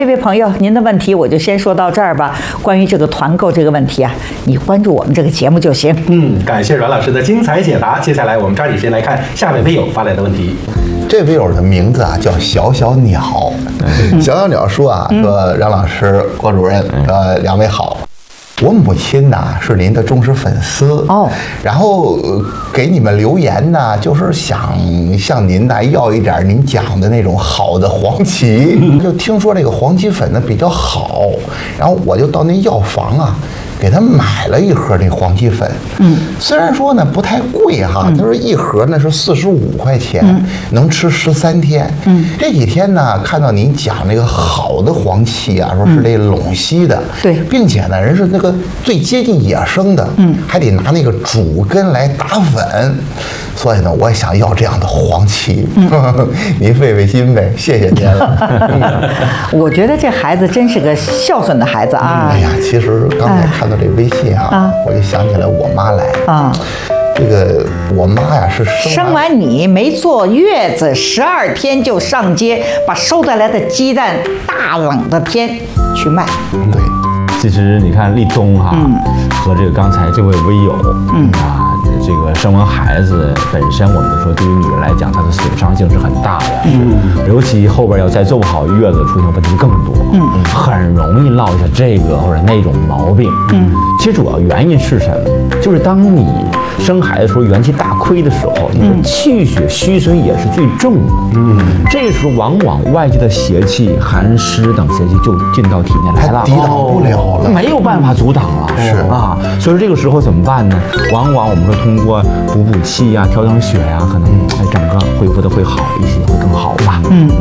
这位朋友，您的问题我就先说到这儿吧。关于这个团购这个问题啊，你关注我们这个节目就行。 感谢阮老师的精彩解答。接下来我们抓紧时间来看下位微友发来的问题。 这位友的名字啊叫小小鸟，小小鸟说啊，说阮老师、郭主任，两位好。我母亲呢是您的忠实粉丝哦，然后给你们留言呢，就是想向您呢要一点您讲的那种好的黄芪，就听说这个黄芪粉呢比较好，然后我就到那药房啊，给他买了一盒那黄芪粉。虽然说呢不太贵哈，他说一盒呢是45块钱，能吃13天。这几天呢看到您讲那个好的黄芪啊，说是这陇西的，对，并且呢人是那个最接近野生的，还得拿那个主根来打粉，所以呢我也想要这样的黄芪，您费费心呗，谢谢您了。 我觉得这孩子真是个孝顺的孩子啊。 哎呀，其实刚才看到这微信啊，我就想起来我妈来啊。这个我妈呀是生完你没坐月子12天就上街，把收得来的鸡蛋大冷的天去卖。 对， 其实你看立冬哈，和这个刚才这位微友，这个生完孩子本身，我们说对于女人来讲，她的损伤性是很大的，尤其后边要再做不好月子，出现问题更多，很容易落下这个或者那种毛病，其实主要原因是什么？就是当你生孩子的时候元气大亏的时候，你的气血虚损也是最重的，这个时候往往外界的邪气、寒湿等邪气就进到体内来了， 抵挡不了了， 没有办法阻挡了， 是啊， 所以这个时候怎么办呢？往往我们说通过补气呀、调养血呀，可能整个恢复的会好一些，会更好吧。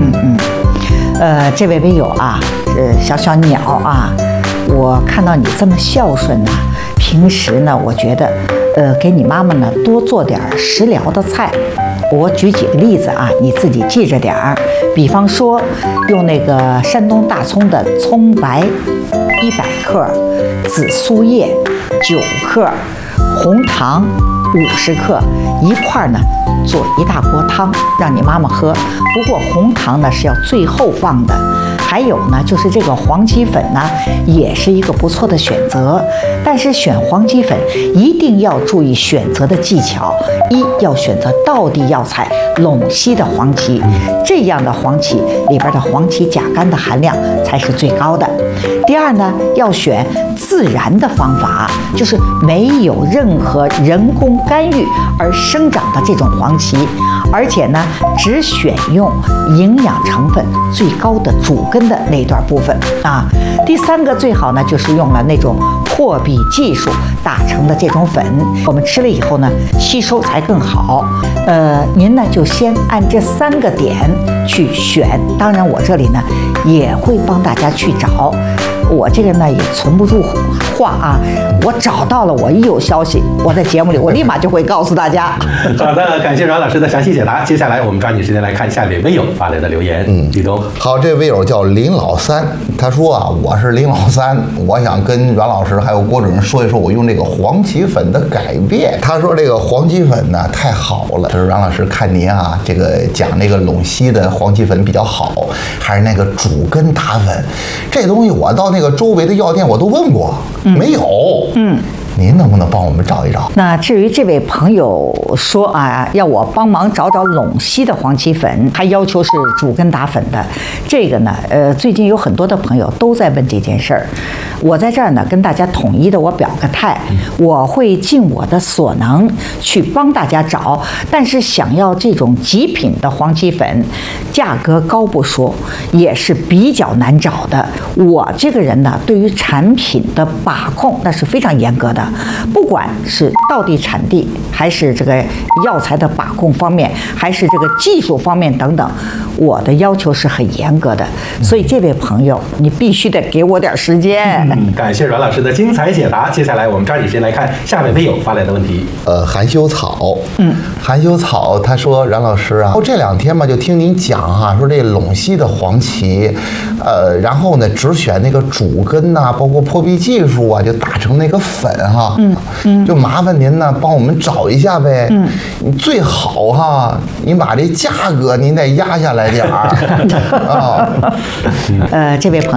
这位微友啊，小小鸟啊，我看到你这么孝顺呢，平时呢，我觉得，给你妈妈呢多做点食疗的菜。我举几个例子啊，你自己记着点儿。比方说，用那个山东大葱的葱白100克，紫苏叶9克，红糖50克，一块呢做一大锅汤，让你妈妈喝。不过红糖呢是要最后放的。还有呢，就是这个黄芪粉呢，也是一个不错的选择。但是选黄芪粉一定要注意选择的技巧：一要选择道地药材陇西的黄芪，这样的黄芪里边的黄芪甲苷的含量才是最高的。第二呢，要选自然的方法，就是没有任何人工干预而生长的这种黄芪，而且呢，只选用营养成分最高的主根的那段部分啊。第三个最好呢，就是用了那种破壁技术打成的这种粉，我们吃了以后呢，吸收才更好。您呢就先按这3个点去选，当然我这里呢也会帮大家去找。我这个呢也存不住话啊，我找到了，我一有消息，我在节目里我立马就会告诉大家。 好的，感谢阮老师的详细解答。接下来我们抓紧时间来看下一位微友发来的留言。李东， 好，这位友叫林老三，他说啊，我是林老三，我想跟阮老师还有郭主任说一说我用这个黄芪粉的改变。他说这个黄芪粉呢太好了，他说阮老师看您啊，这个讲那个陇西的黄芪粉比较好，还是那个主根打粉，这东西我到那个周围的药店我都问过，没有。您能不能帮我们找一找？ 那至于这位朋友说啊，要我帮忙找找陇西的黄芪粉，他要求是主根打粉的。这个呢，最近有很多的朋友都在问这件事儿。我在这儿呢，跟大家统一的我表个态，我会尽我的所能去帮大家找。但是想要这种极品的黄芪粉，价格高不说，也是比较难找的。我这个人呢，对于产品的把控那是非常严格的。不管是道地产地，还是这个药材的把控方面，还是这个技术方面等等，我的要求是很严格的。所以这位朋友，你必须得给我点时间。 感谢阮老师的精彩解答。接下来我们抓紧时间来看下位微友发来的问题。 含羞草，含羞草，他说阮老师啊，这2天嘛就听您讲哈，说这陇西的黄芪，然后呢只选那个主根呐，包括破壁技术啊，就打成那个粉哈，就麻烦您呢帮我们找一下呗，你最好哈，您把这价格您得压下来点儿啊。 这位朋友。